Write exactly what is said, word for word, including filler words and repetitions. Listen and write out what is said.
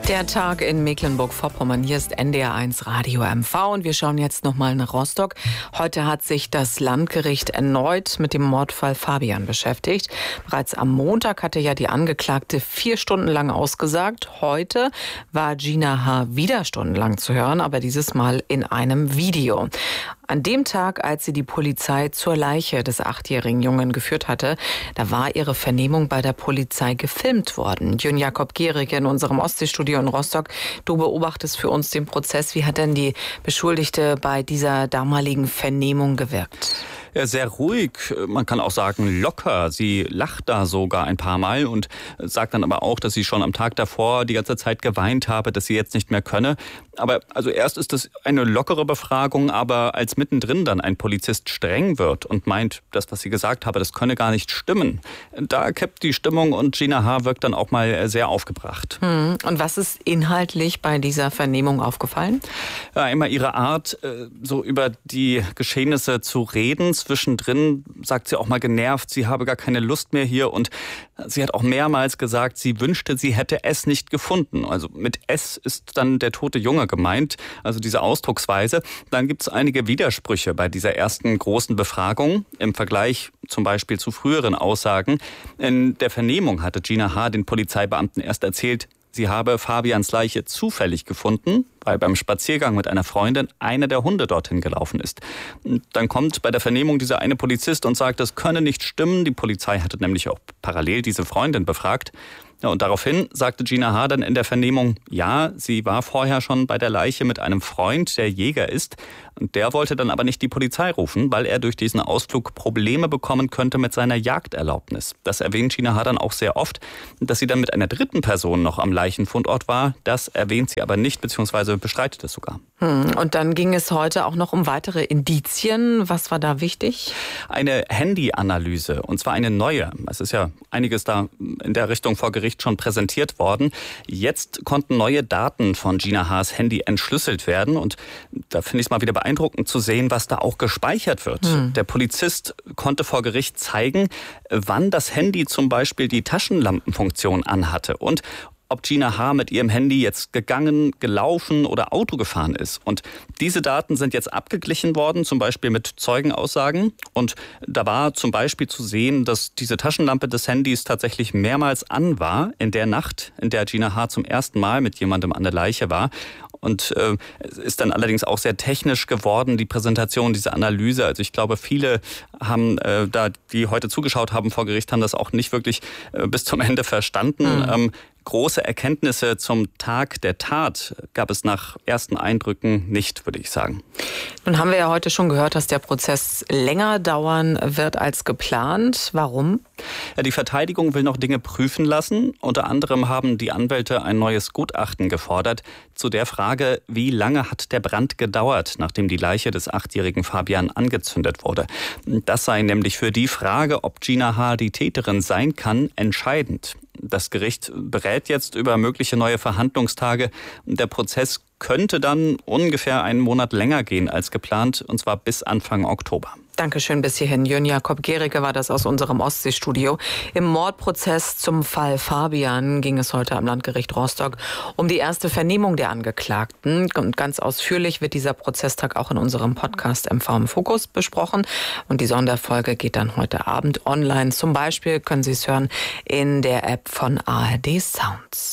Der Tag in Mecklenburg-Vorpommern. Hier ist N D R eins Radio M V und wir schauen jetzt nochmal nach Rostock. Heute hat sich das Landgericht erneut mit dem Mordfall Fabian beschäftigt. Bereits am Montag hatte ja die Angeklagte vier Stunden lang ausgesagt. Heute war Gina H. wieder stundenlang zu hören, aber dieses Mal in einem Video. An dem Tag, als sie die Polizei zur Leiche des achtjährigen Jungen geführt hatte, da war ihre Vernehmung bei der Polizei gefilmt worden. Jön Jakob Gehrig in unserem Ostseestudio in Rostock. Du beobachtest für uns den Prozess. Wie hat denn die Beschuldigte bei dieser damaligen Vernehmung gewirkt? Ja, sehr ruhig, man kann auch sagen locker. Sie lacht da sogar ein paar Mal und sagt dann aber auch, dass sie schon am Tag davor die ganze Zeit geweint habe, dass sie jetzt nicht mehr könne. Aber also erst ist es eine lockere Befragung, aber als mittendrin dann ein Polizist streng wird und meint, das, was sie gesagt habe, das könne gar nicht stimmen, da kippt die Stimmung und Gina H. wirkt dann auch mal sehr aufgebracht. Hm. Und was ist inhaltlich bei dieser Vernehmung aufgefallen? Ja, immer ihre Art, so über die Geschehnisse zu reden. Zwischendrin sagt sie auch mal genervt, sie habe gar keine Lust mehr hier und sie hat auch mehrmals gesagt, sie wünschte, sie hätte es nicht gefunden. Also mit es ist dann der tote Junge gemeint, also diese Ausdrucksweise. Dann gibt es einige Widersprüche bei dieser ersten großen Befragung im Vergleich zum Beispiel zu früheren Aussagen. In der Vernehmung hatte Gina H. den Polizeibeamten erst erzählt, sie habe Fabians Leiche zufällig gefunden, weil beim Spaziergang mit einer Freundin einer der Hunde dorthin gelaufen ist. Dann kommt bei der Vernehmung dieser eine Polizist und sagt, das könne nicht stimmen. Die Polizei hatte nämlich auch parallel diese Freundin befragt. Ja, und daraufhin sagte Gina H. dann in der Vernehmung, ja, sie war vorher schon bei der Leiche mit einem Freund, der Jäger ist. Und der wollte dann aber nicht die Polizei rufen, weil er durch diesen Ausflug Probleme bekommen könnte mit seiner Jagderlaubnis. Das erwähnt Gina H. dann auch sehr oft. Dass sie dann mit einer dritten Person noch am Leichenfundort war, das erwähnt sie aber nicht, beziehungsweise bestreitet es sogar. Hm. Und dann ging es heute auch noch um weitere Indizien. Was war da wichtig? Eine Handyanalyse, und zwar eine neue. Es ist ja einiges da in der Richtung vor Gericht schon präsentiert worden. Jetzt konnten neue Daten von Gina H.'s Handy entschlüsselt werden und da finde ich es mal wieder beeindruckend zu sehen, was da auch gespeichert wird. Hm. Der Polizist konnte vor Gericht zeigen, wann das Handy zum Beispiel die Taschenlampenfunktion anhatte und ob Gina H. mit ihrem Handy jetzt gegangen, gelaufen oder Auto gefahren ist. Und diese Daten sind jetzt abgeglichen worden, zum Beispiel mit Zeugenaussagen. Und da war zum Beispiel zu sehen, dass diese Taschenlampe des Handys tatsächlich mehrmals an war in der Nacht, in der Gina H. zum ersten Mal mit jemandem an der Leiche war. Und äh, es ist dann allerdings auch sehr technisch geworden, die Präsentation, diese Analyse. Also ich glaube, viele haben äh, da, die heute zugeschaut haben vor Gericht, haben das auch nicht wirklich äh, bis zum Ende verstanden. Mhm. Ähm, große Erkenntnisse zum Tag der Tat gab es nach ersten Eindrücken nicht, würde ich sagen. Nun haben wir ja heute schon gehört, dass der Prozess länger dauern wird als geplant. Warum? Ja, die Verteidigung will noch Dinge prüfen lassen. Unter anderem haben die Anwälte ein neues Gutachten gefordert zu der Frage, wie lange hat der Brand gedauert, nachdem die Leiche des achtjährigen Fabian angezündet wurde. Das sei nämlich für die Frage, ob Gina H. die Täterin sein kann, entscheidend. Das Gericht berät jetzt über mögliche neue Verhandlungstage. Der Prozess könnte dann ungefähr einen Monat länger gehen als geplant, und zwar bis Anfang Oktober. Dankeschön bis hierhin. Jön Jakob Gehrig war das aus unserem Ostseestudio. Im Mordprozess zum Fall Fabian ging es heute am Landgericht Rostock um die erste Vernehmung der Angeklagten. Und ganz ausführlich wird dieser Prozesstag auch in unserem Podcast M V im Fokus besprochen. Und die Sonderfolge geht dann heute Abend online. Zum Beispiel können Sie es hören in der App von A R D Sounds.